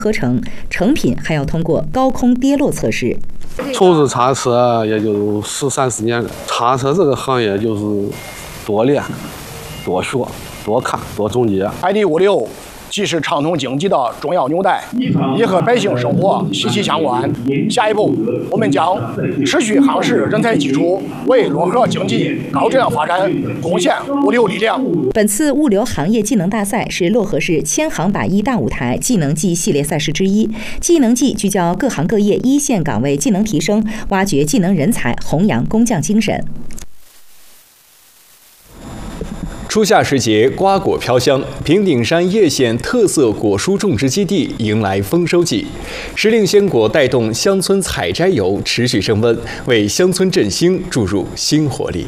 合成，成品还要通过高空跌落测试。 从事叉车也就13、14年了，叉车这个行业就是多练、多学、多看、多总结。 海底物流既是畅通经济的重要纽带，也和百姓生活息息相关。下一步，我们将持续夯实人才基础，为漯河经济高质量发展贡献物流力量。 本次物流行业技能大赛是漯河市千行百业大舞台技能季系列赛事之一。技能季聚焦各行各业一线岗位技能提升，挖掘技能人才，弘扬工匠精神。 初夏时节，瓜果飘香，平顶山叶县特色果蔬种植基地迎来丰收季，时令鲜果带动乡村采摘游持续升温，为乡村振兴注入新活力。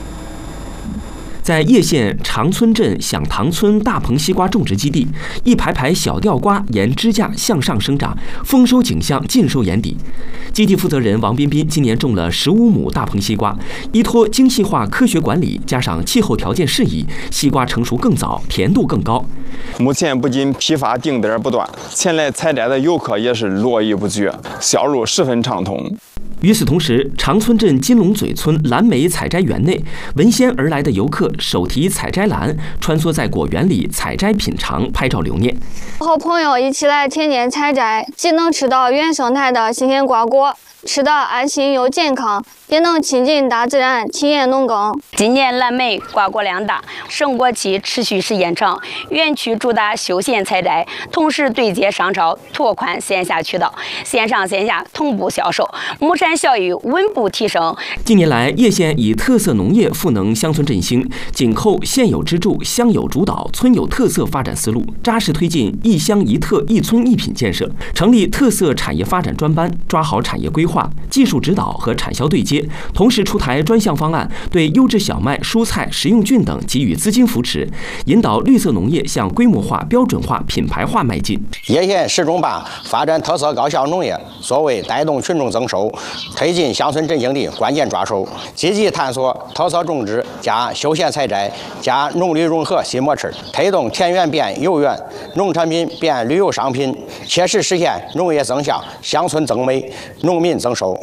在叶县长村镇响塘村大棚西瓜种植基地，一排排小吊瓜沿支架向上生长，丰收景象尽收眼底。基地负责人王彬彬今年种了15亩大棚西瓜，依托精细化科学管理，加上气候条件适宜，西瓜成熟更早，甜度更高。 目前不仅批发订单不断，前来采摘的游客也是络绎不绝，销路十分畅通。 与此同时，长村镇金龙嘴村蓝莓采摘园内，闻仙而来的游客手提采摘篮，穿梭在果园里采摘品尝，拍照留念。 和朋友一起来田间采摘，既能吃到原生态的新鲜瓜果，吃得安心又健康，也能亲近大自然，体验农耕。 今年蓝莓瓜果量大，成果期持续时间长，园区主打休闲采摘，同时对接商超，拓宽线下渠道，线上线下同步销售，亩产效益稳步提升。 近年来，叶县以特色农业赋能乡村振兴，紧扣县有支柱、乡有主导、村有特色发展思路，扎实推进一乡一特、一村一品建设，成立特色产业发展专班，抓好产业规划、技术指导和产销对接，同时出台专项方案，对优质小麦、蔬菜、食用菌等给予资金扶持，引导绿色农业向规模化、标准化、品牌化迈进。 叶县市中把发展特色高效农业作为带动群众增收、推进乡村振兴的关键抓手，积极探索特色种植加休闲采摘加农旅融合新模式，推动田园变游园、农产品变旅游商品，切实实现农业增效、乡村增美、农民增收。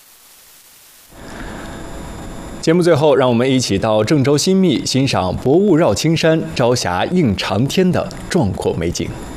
节目最后，让我们一起到郑州新密欣赏薄雾绕青山、朝霞映长天的壮阔美景。